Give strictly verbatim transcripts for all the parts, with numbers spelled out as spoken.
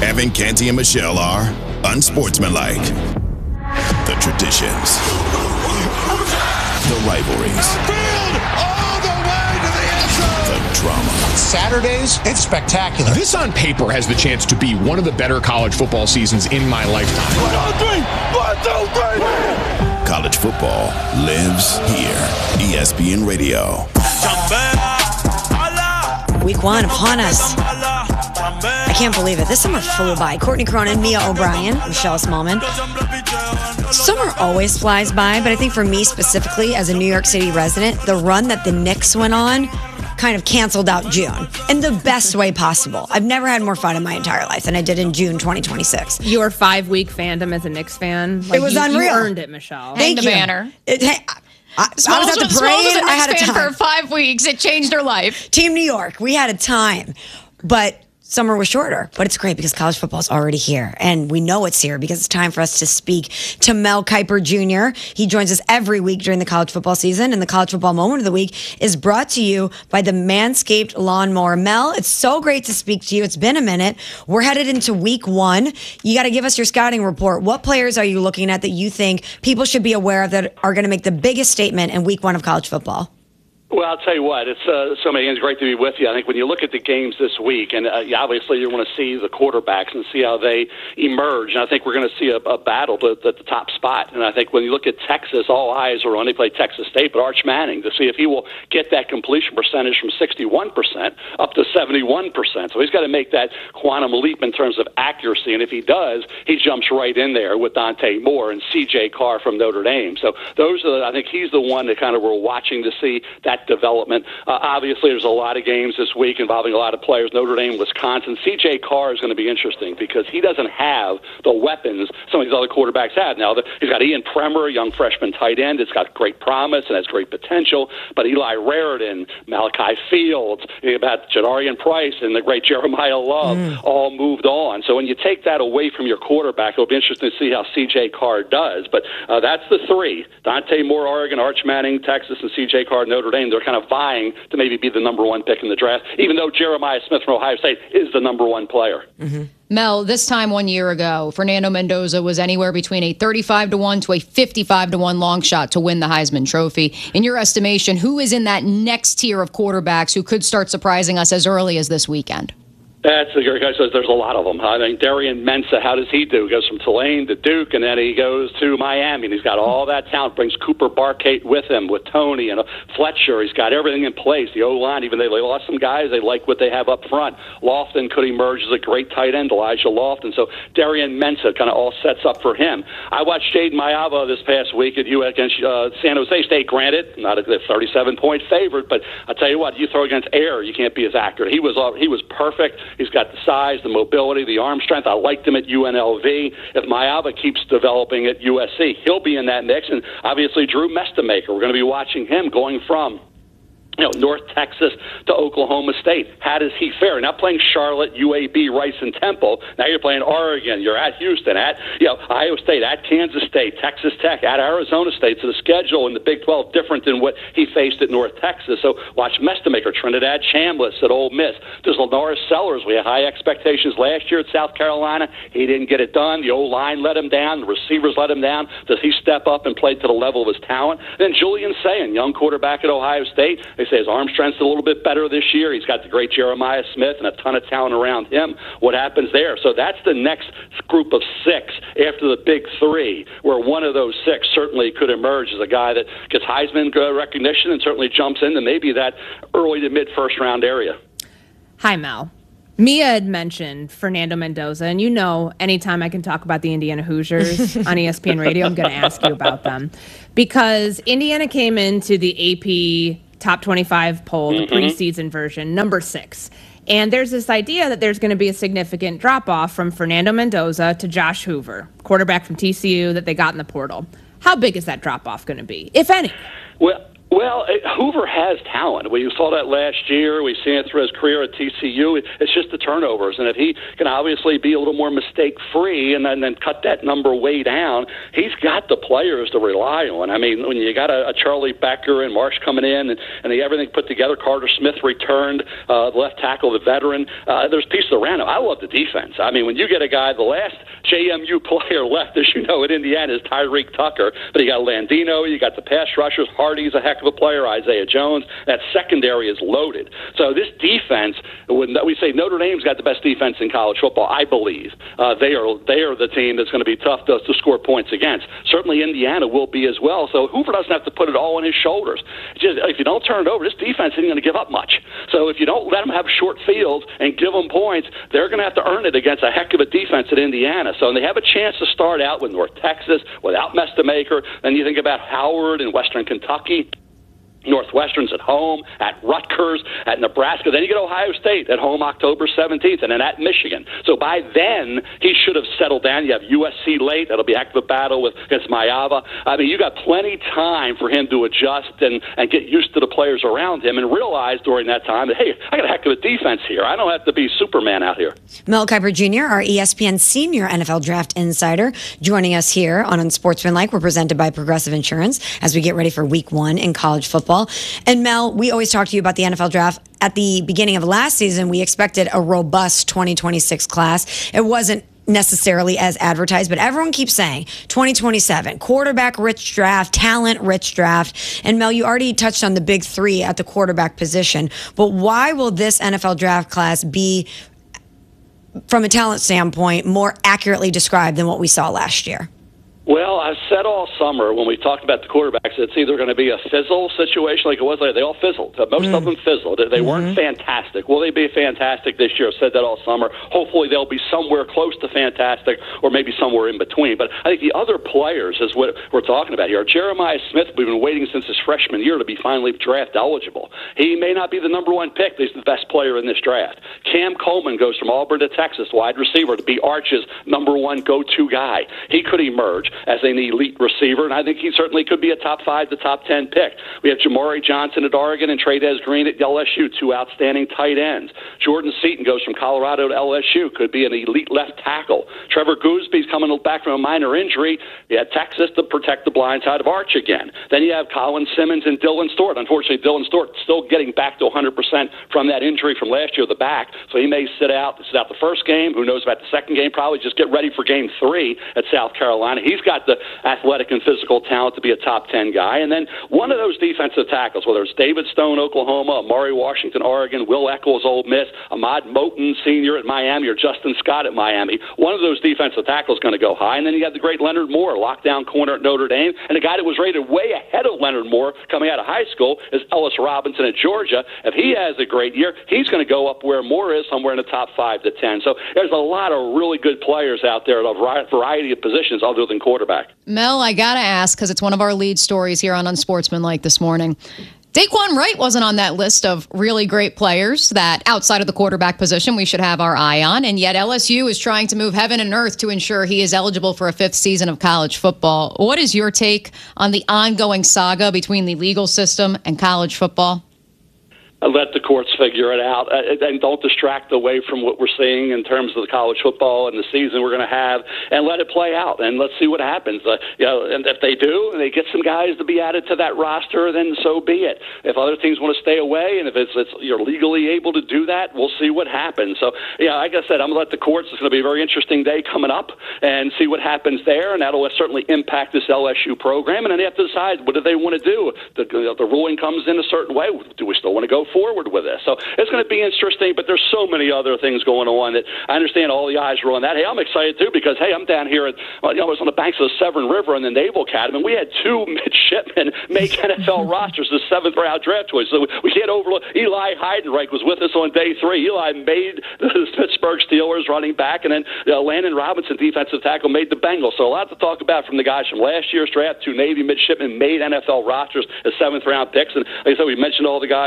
Evan, Canty, and Michelle are unsportsmanlike. The traditions, the rivalries, all the way to the end zone. The drama. Saturdays, it's spectacular. This on paper has the chance to be one of the better college football seasons in my lifetime. One, two, three. One, two, three. College football lives here. E S P N Radio. Week one upon us. I can't believe it. This summer flew by. Courtney Cronin, Mia O'Brien, Michelle Smallman. Summer always flies by, but I think for me specifically, as a New York City resident, the run that the Knicks went on kind of canceled out June in the best way possible. I've never had more fun in my entire life than I did in June twenty twenty-six. Your five-week fandom as a Knicks fan. Like, it was you, unreal. You earned it, Michelle. Thank Hang you. the banner. It, hey, I, I was Smalls at the was, parade. Smalls was a I had a Knicks fan time. for five weeks. It changed her life. Team New York. We had a time. But summer was shorter, but it's great because college football is already here. And we know it's here because it's time for us to speak to Mel Kiper Junior He joins us every week during the college football season. And the college football moment of the week is brought to you by the Manscaped Lawnmower. Mel, it's so great to speak to you. It's been a minute. We're headed into week one. You got to give us your scouting report. What players are you looking at that you think people should be aware of that are going to make the biggest statement in week one of college football? Well, I'll tell you what, it's uh, so many games. Great to be with you. I think when you look at the games this week, and uh, obviously you want to see the quarterbacks and see how they emerge, and I think we're going to see a, a battle at the top spot. And I think when you look at Texas, all eyes are on, they play Texas State, but Arch Manning, to see if he will get that completion percentage from sixty-one percent up to seventy-one percent. So he's got to make that quantum leap in terms of accuracy, and if he does, he jumps right in there with Dante Moore and C J Carr from Notre Dame. So those are, the, I think he's the one that kind of we're watching to see that development. Uh, obviously, there's a lot of games this week involving a lot of players. Notre Dame, Wisconsin. C J Carr is going to be interesting because he doesn't have the weapons some of these other quarterbacks have. Now, the, he's got Ian Premer, a young freshman tight end. It's got great promise and has great potential. But Eli Raritan, Malachi Fields, about Jadarian Price, and the great Jeremiah Love mm. all moved on. So when you take that away from your quarterback, it'll be interesting to see how C J Carr does. But uh, that's the three. Dante Moore, Oregon, Arch Manning, Texas, and C J Carr, Notre Dame. They're kind of vying to maybe be the number one pick in the draft, even though Jeremiah Smith from Ohio State is the number one player. Mm-hmm. Mel, this time one year ago, Fernando Mendoza was anywhere between a thirty-five to one to a fifty-five to one long shot to win the Heisman Trophy. In your estimation, who is in that next tier of quarterbacks who could start surprising us as early as this weekend? That's a great guy. Says there's a lot of them. I think Darian Mensah, how does he do? He goes from Tulane to Duke, and then he goes to Miami, and he's got all that talent. Brings Cooper Barkate with him, with Tony and Fletcher. He's got everything in place. The O-line, even though they lost some guys, they like what they have up front. Lofton could emerge as a great tight end, Elijah Lofton. So Darian Mensah kind of all sets up for him. I watched Jaden Mayava this past week at U against uh, San Jose State. Granted, not a thirty-seven point favorite, but I tell you what, you throw against air, you can't be as accurate. He was uh, he was perfect. He's got the size, the mobility, the arm strength. I liked him at U N L V. If Mayava keeps developing at U S C, he'll be in that mix. And obviously, Drew Mestamaker, we're going to be watching him going from you know, North Texas to Oklahoma State. How does he fare? Not playing Charlotte, U A B, Rice, and Temple. Now you're playing Oregon. You're at Houston, at you know Iowa State, at Kansas State, Texas Tech, at Arizona State. So the schedule in the Big twelve different than what he faced at North Texas. So watch Mestamaker, Trinidad Chambliss at Ole Miss. There's Lenoris Sellers. We had high expectations last year at South Carolina. He didn't get it done. The O-line let him down. The receivers let him down. Does he step up and play to the level of his talent? Then Julian Sayin, young quarterback at Ohio State. They say his arm strength's a little bit better this year. He's got the great Jeremiah Smith and a ton of talent around him. What happens there? So that's the next group of six after the big three, where one of those six certainly could emerge as a guy that gets Heisman recognition and certainly jumps into maybe that early to mid-first round area. Hi, Mel. Mia had mentioned Fernando Mendoza, and you know anytime I can talk about the Indiana Hoosiers on E S P N Radio, I'm going to ask you about them. Because Indiana came into the A P Top twenty-five poll, the mm-hmm. preseason version, number six. And there's this idea that there's going to be a significant drop-off from Fernando Mendoza to Josh Hoover, quarterback from T C U that they got in the portal. How big is that drop-off going to be, if any? Well, Well, it, Hoover has talent. We saw that last year. We've seen it through his career at T C U. It, it's just the turnovers. And if he can obviously be a little more mistake-free and then, then cut that number way down, he's got the players to rely on. I mean, when you got a, a Charlie Becker and Marsh coming in and, and they everything put together, Carter Smith returned, uh, the left tackle, the veteran, uh, there's pieces around him. I love the defense. I mean, when you get a guy, the last J M U player left, as you know, at Indiana is Tyreek Tucker. But you got Landino, you got the pass rushers, Hardy's a heck of a player, Isaiah Jones. That secondary is loaded. So this defense, when we say Notre Dame's got the best defense in college football, I believe uh, they are they are the team that's going to be tough to, to score points against. Certainly Indiana will be as well. So Hoover doesn't have to put it all on his shoulders. Just, if you don't turn it over, this defense isn't going to give up much. So if you don't let them have short fields and give them points, they're going to have to earn it against a heck of a defense at Indiana. So they have a chance to start out with North Texas without Mestamaker. Then you think about Howard and Western Kentucky. Northwestern's at home, at Rutgers, at Nebraska. Then you get Ohio State at home October seventeenth, and then at Michigan. So by then, he should have settled down. You have U S C late. That'll be a heck of a battle with, against Mayava. I mean, you got plenty time for him to adjust and, and get used to the players around him and realize during that time that, hey, I got a heck of a defense here. I don't have to be Superman out here. Mel Kiper Junior, our E S P N senior N F L draft insider, joining us here on Unsportsmanlike. We're presented by Progressive Insurance as we get ready for week one in college football. And Mel, we always talk to you about the N F L draft. At the beginning of last season, we expected a robust twenty twenty-six class. It wasn't necessarily as advertised, but everyone keeps saying twenty twenty-seven, quarterback-rich draft, talent-rich draft. And Mel, you already touched on the big three at the quarterback position. But why will this N F L draft class be, from a talent standpoint, more accurately described than what we saw last year? Well, I've said all summer when we talked about the quarterbacks, it's either going to be a fizzle situation like it was. They all fizzled. Most mm. of them fizzled. They mm-hmm. weren't fantastic. Will they be fantastic this year? I've said that all summer. Hopefully they'll be somewhere close to fantastic or maybe somewhere in between. But I think the other players is what we're talking about here. Jeremiah Smith, we've been waiting since his freshman year to be finally draft eligible. He may not be the number one pick, but he's the best player in this draft. Cam Coleman goes from Auburn to Texas, wide receiver, to be Arch's number one go-to guy. He could emerge as an elite receiver, and I think he certainly could be a top five to top ten pick. We have Jamari Johnson at Oregon and Trey'Dez Green at L S U, two outstanding tight ends. Jordan Seaton goes from Colorado to L S U, could be an elite left tackle. Trevor Goosby's coming back from a minor injury at Texas to protect the blind side of Arch again. Then you have Colin Simmons and Dylan Stewart. Unfortunately, Dylan Stewart still getting back to one hundred percent from that injury from last year, the back, so he may sit out, sit out the first game. Who knows about the second game? Probably just get ready for game three at South Carolina. He's got the athletic and physical talent to be a top ten guy. And then one of those defensive tackles, whether it's David Stone, Oklahoma, Amari Washington, Oregon, Will Eccles, Ole Miss, Ahmad Moten, Senior at Miami, or Justin Scott at Miami, one of those defensive tackles is going to go high. And then you have the great Leonard Moore, lockdown corner at Notre Dame, and a guy that was rated way ahead of Leonard Moore coming out of high school is Ellis Robinson at Georgia. If he has a great year, he's going to go up where Moore is, somewhere in the top five to ten. So there's a lot of really good players out there at a variety of positions other than quarterback. Mel, I got to ask, because it's one of our lead stories here on Unsportsmanlike this morning. Daquan Wright wasn't on that list of really great players that outside of the quarterback position we should have our eye on, and yet L S U is trying to move heaven and earth to ensure he is eligible for a fifth season of college football. What is your take on the ongoing saga between the legal system and college football? Let the courts figure it out, and don't distract away from what we're seeing in terms of the college football and the season we're going to have, and let it play out, and let's see what happens. Uh, you know, and if they do, and they get some guys to be added to that roster, then so be it. If other teams want to stay away, and if it's, it's you're legally able to do that, we'll see what happens. So, yeah, like I said, I'm going to let the courts. It's going to be a very interesting day coming up, and see what happens there, and that'll certainly impact this L S U program. And then they have to decide what do they want to do. The, the ruling comes in a certain way. Do we still want to go forward with this? So it's going to be interesting, but there's so many other things going on that I understand all the eyes are on that. Hey, I'm excited too because, hey, I'm down here at, well, you know, I was on the banks of the Severn River in the Naval Academy, and we had two midshipmen make N F L rosters, the seventh round draft choice. So we can't overlook. Eli Heidenreich was with us on day three. Eli made the Pittsburgh Steelers running back, and then uh, Landon Robinson, defensive tackle, made the Bengals. So a lot to talk about from the guys from last year's draft. Two Navy midshipmen made N F L rosters as seventh round picks, and like I said, we mentioned all the guys that are going to be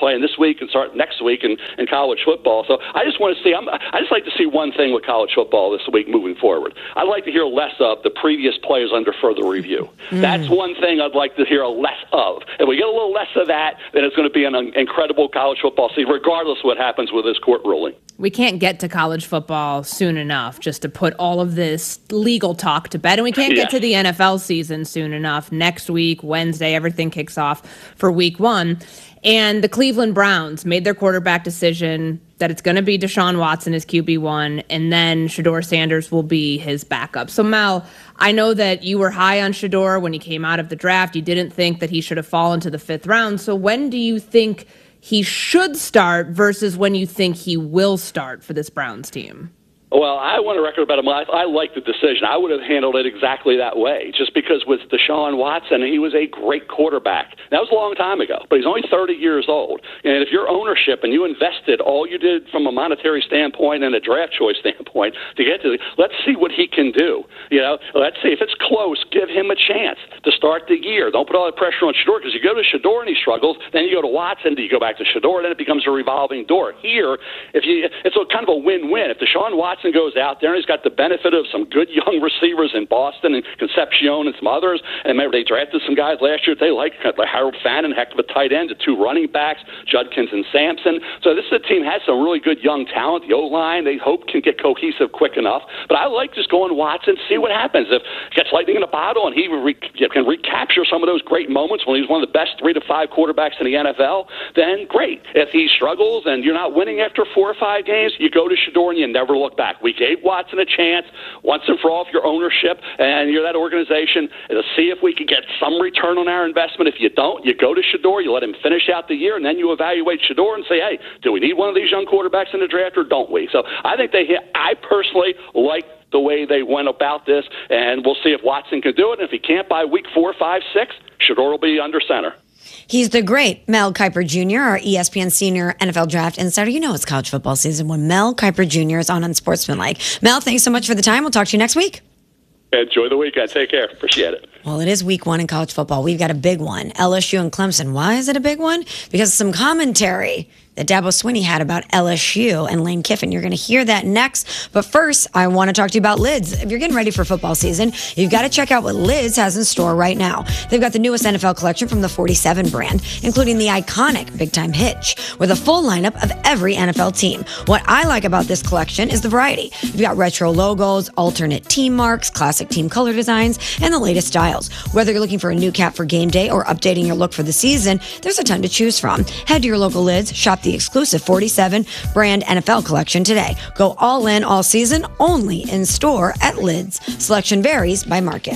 playing this week and start next week in, in college football. So I just want to see. I'm, I just like to see one thing with college football this week moving forward. I'd like to hear less of the previous players under further review. Mm. That's one thing I'd like to hear less of. If we get a little less of that, then it's going to be an incredible college football season, regardless of what happens with this court ruling. We can't get to college football soon enough just to put all of this legal talk to bed. And we can't yeah. get to the N F L season soon enough. Next week, Wednesday, everything kicks off for week one. And the Cleveland Browns made their quarterback decision that it's going to be Deshaun Watson as Q B one, and then Shedeur Sanders will be his backup. So, Mel, I know that you were high on Shedeur when he came out of the draft. You didn't think that he should have fallen to the fifth round. So when do you think he should start versus when you think he will start for this Browns team? Well, I want to record about him. I, I like the decision. I would have handled it exactly that way, just because with Deshaun Watson, he was a great quarterback. That was a long time ago, but he's only thirty years old. And if your ownership and you invested all you did from a monetary standpoint and a draft choice standpoint to get to, let's see what he can do. You know, let's see if it's close. Give him a chance to start the year. Don't put all the pressure on Shedeur, because you go to Shedeur and he struggles. Then you go to Watson. Do you go back to Shedeur? Then it becomes a revolving door. Here, if you, it's a kind of a win-win. If Deshaun Watson goes out there and he's got the benefit of some good young receivers in Boston and Concepcion and some others, and remember they drafted some guys last year that they like, like Harold Fannin, heck of a tight end, the two running backs, Judkins and Sampson. So this is a team has some really good young talent. The O-line they hope can get cohesive quick enough. But I like just going Watson, see what happens. If he gets lightning in a bottle and he re- can recapture some of those great moments when he's one of the best three to five quarterbacks in the N F L, then great. If he struggles and you're not winning after four or five games, you go to Shedeur and you never look back. We gave Watson a chance once and for all if your ownership and you're that organization to see if we can get some return on our investment. If you don't, you go to Shedeur, you let him finish out the year, and then you evaluate Shedeur and say, hey, do we need one of these young quarterbacks in the draft or don't we? So I think they hit, I personally like the way they went about this, and we'll see if Watson can do it. And if he can't by week four, five, six, Shedeur will be under center. He's the great Mel Kiper Junior, our E S P N senior N F L draft insider. You know it's college football season when Mel Kiper Junior is on Unsportsmanlike. Mel, thanks so much for the time. We'll talk to you next week. Enjoy the weekend. Take care. Appreciate it. Well, it is week one in college football. We've got a big one. L S U and Clemson. Why is it a big one? Because of some commentary that Dabo Swinney had about L S U and Lane Kiffin. You're going to hear that next. But first, I want to talk to you about Lids. If you're getting ready for football season, you've got to check out what Lids has in store right now. They've got the newest N F L collection from the forty-seven brand, including the iconic Big Time Hitch, with a full lineup of every N F L team. What I like about this collection is the variety. You've got retro logos, alternate team marks, classic team color designs, and the latest styles. Whether you're looking for a new cap for game day or updating your look for the season, there's a ton to choose from. Head to your local Lids, shop the exclusive forty-seven brand N F L collection today. Go all in all season, only in store at Lids. Selection varies by market.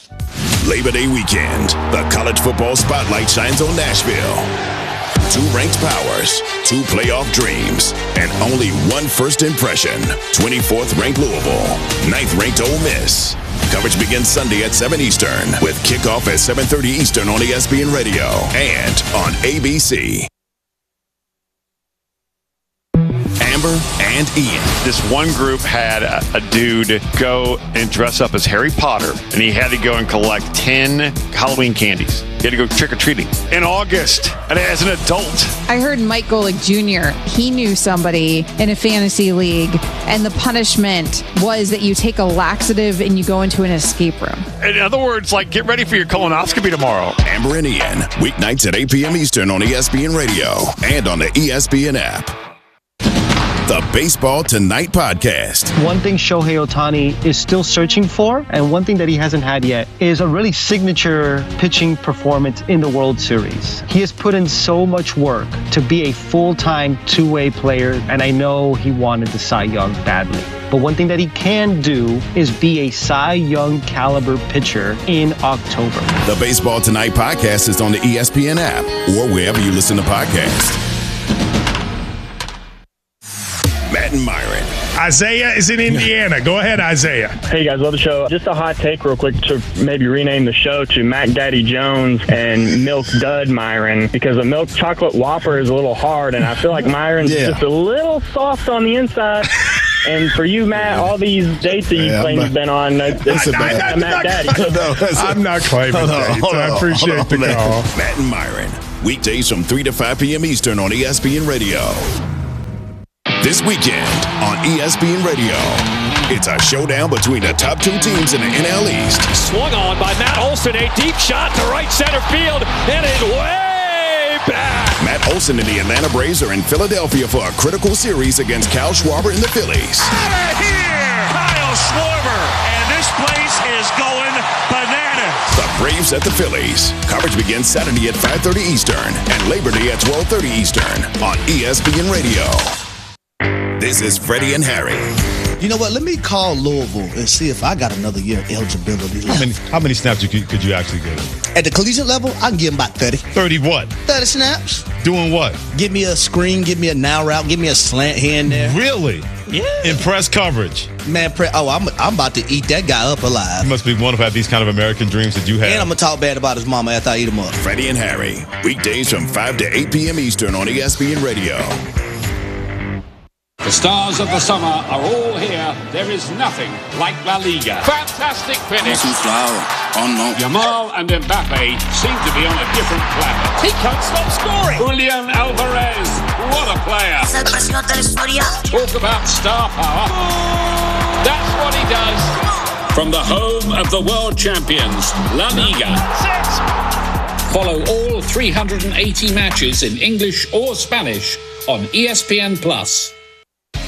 Labor Day weekend, the college football spotlight shines on Nashville. Two ranked powers, two playoff dreams, and only one first impression. twenty-fourth ranked Louisville, ninth ranked Ole Miss. Coverage begins Sunday at seven Eastern with kickoff at seven thirty Eastern on E S P N Radio and on A B C. Amber and Ian. This one group had a, a dude go and dress up as Harry Potter, and he had to go and collect ten Halloween candies. He had to go trick-or-treating in August, and as an adult. I heard Mike Golick Junior, he knew somebody in a fantasy league, and the punishment was that you take a laxative and you go into an escape room. In other words, like, get ready for your colonoscopy tomorrow. Amber and Ian, weeknights at eight p.m. Eastern on E S P N Radio and on the E S P N app. The Baseball Tonight podcast. One thing Shohei Ohtani is still searching for, and one thing that he hasn't had yet, is a really signature pitching performance in the World Series. He has put in so much work to be a full-time two-way player, and I know he wanted the Cy Young badly. But one thing that he can do is be a Cy Young caliber pitcher in October. The Baseball Tonight podcast is on the E S P N app or wherever you listen to podcasts. Matt and Myron. Isaiah is in Indiana. Go ahead, Isaiah. Hey, guys, love the show. Just a hot take real quick to maybe rename the show to Mac Daddy Jones and Milk Dud Myron, because a milk chocolate Whopper is a little hard, and I feel like Myron's yeah. just a little soft on the inside. And for you, Matt, all these dates that you yeah, claim not, you've been on, uh, it's a Matt, Matt Daddy. No, I'm not claiming dates. I appreciate the call. Matt and Myron. weekdays from three to five p.m. Eastern on E S P N Radio. This weekend on E S P N Radio, it's a showdown between the top two teams in the N L East. Swung on by Matt Olson, a deep shot to right center field, and it way back. Matt Olson and the Atlanta Braves are in Philadelphia for a critical series against Kyle Schwarber and the Phillies. Out of here, Kyle Schwarber, and this place is going bananas. The Braves at the Phillies. Coverage begins Saturday at five thirty Eastern and Labor Day at twelve thirty Eastern on E S P N Radio. This is Freddie and Harry. You know what? Let me call Louisville and see if I got another year of eligibility left. How many, how many snaps you could, could you actually give? At the collegiate level, I can give them about thirty. thirty what? thirty snaps. Doing what? Give me a screen, give me a now route, give me a slant here and there. Really? Yeah. In press coverage? Man, pre- oh, I'm, I'm about to eat that guy up alive. You must be wonderful to have these kind of American dreams that you have. And I'm going to talk bad about his mama after I eat him up. Freddie and Harry. Weekdays from five to eight p.m. Eastern on E S P N Radio. The stars of the summer are all here. There is nothing like La Liga. Fantastic finish. Yamal and Mbappe seem to be on a different planet. He can't stop scoring. Julian Alvarez, what a player. Talk about star power. That's what he does. From the home of the world champions, La Liga. Follow all three hundred eighty matches in English or Spanish on E S P N Plus.